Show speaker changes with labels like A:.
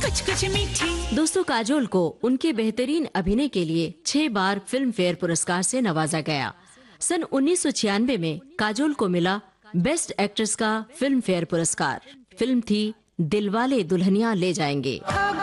A: कुछ कुछ मीठी।
B: दोस्तों, काजोल को उनके बेहतरीन अभिनय के लिए 6 बार फिल्म फेयर पुरस्कार से नवाजा गया। सन 1996 में काजोल को मिला बेस्ट एक्ट्रेस का फिल्म फेयर पुरस्कार। फिल्म थी दिलवाले दुल्हनिया ले जाएंगे।